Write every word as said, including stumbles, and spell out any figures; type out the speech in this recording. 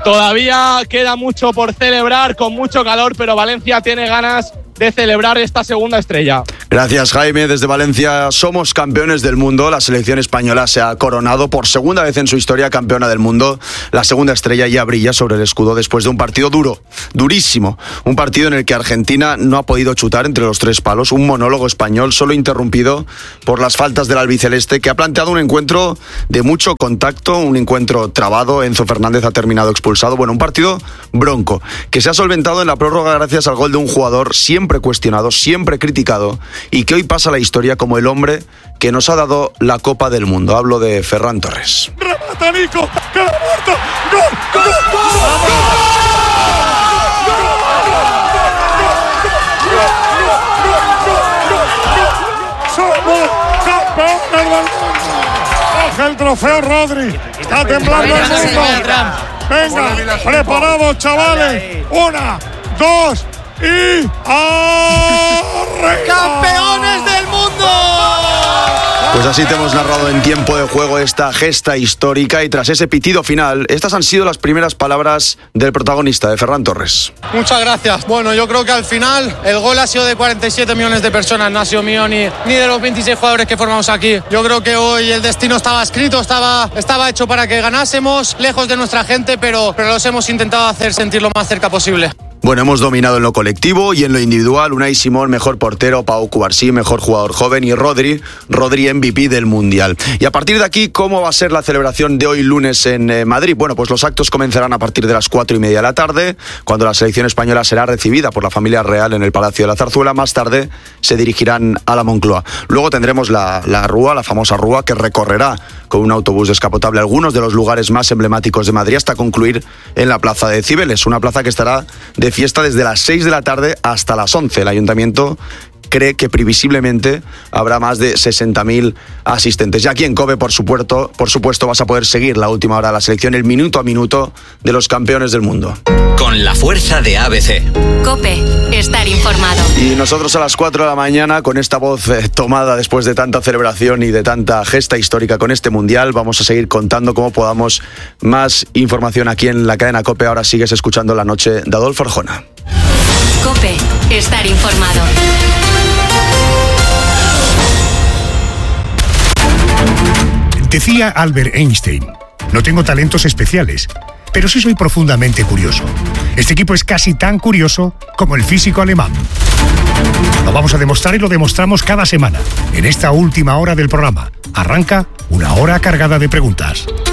Todavía queda mucho por celebrar, con mucho calor, pero Valencia tiene ganas de celebrar esta segunda estrella. Gracias, Jaime. Desde Valencia somos campeones del mundo. La selección española se ha coronado por segunda vez en su historia campeona del mundo. La segunda estrella ya brilla sobre el escudo después de un partido duro, durísimo. Un partido en el que Argentina no ha podido chutar entre los tres palos. Un monólogo español solo interrumpido por las faltas del albiceleste, que ha planteado un encuentro de mucho contacto, un encuentro trabado. Enzo Fernández ha terminado expulsado. Bueno, un partido bronco, que se ha solventado en la prórroga gracias al gol de un jugador siempre cuestionado, siempre criticado, y que hoy pasa a la historia como el hombre que nos ha dado la Copa del Mundo. Hablo de Ferran Torres. ¡Remata Nico! ¡Que lo ha muerto! ¡Gol! ¡Gol! ¡Gol! ¡Somos campeones del mundo! ¡Coge el trofeo, Rodri! ¡Está temblando el mundo! ¡Venga! ¡Preparados, chavales! ¡Una, dos... y ¡arre! ¡Campeones del mundo! Pues así te hemos narrado en tiempo de juego esta gesta histórica, y tras ese pitido final, estas han sido las primeras palabras del protagonista, de Ferran Torres. Muchas gracias. Bueno, yo creo que al final el gol ha sido de cuarenta y siete millones de personas, no ha sido mío ni, ni de los veintiséis jugadores que formamos aquí. Yo creo que hoy el destino estaba escrito, estaba, estaba hecho para que ganásemos, lejos de nuestra gente, pero, pero los hemos intentado hacer sentir lo más cerca posible. Bueno, hemos dominado en lo colectivo y en lo individual. Unai Simón, mejor portero, Pau Cubarsí, mejor jugador joven, y Rodri, Rodri M V P del Mundial. Y a partir de aquí, ¿cómo va a ser la celebración de hoy lunes en eh, Madrid? Bueno, pues los actos comenzarán a partir de las cuatro y media de la tarde, cuando la selección española será recibida por la familia real en el Palacio de la Zarzuela. Más tarde se dirigirán a la Moncloa. Luego tendremos la, la Rúa, la famosa Rúa, que recorrerá con un autobús descapotable algunos de los lugares más emblemáticos de Madrid, hasta concluir en la Plaza de Cibeles, una plaza que estará de fiesta desde las seis de la tarde hasta las once. El ayuntamiento cree que previsiblemente habrá más de sesenta mil asistentes. Y aquí en COPE, por supuesto, por supuesto, vas a poder seguir la última hora de la selección, el minuto a minuto de los campeones del mundo. Con la fuerza de A B C. COPE, estar informado. Y nosotros a las cuatro de la mañana, con esta voz eh, tomada después de tanta celebración y de tanta gesta histórica con este Mundial, vamos a seguir contando cómo podamos más información aquí en la cadena COPE. Ahora sigues escuchando La Noche de Adolfo Arjona. COPE, estar informado. Decía Albert Einstein: no tengo talentos especiales, pero sí soy profundamente curioso. Este equipo es casi tan curioso como el físico alemán. Lo vamos a demostrar, y lo demostramos cada semana, en esta última hora del programa. Arranca una hora cargada de preguntas.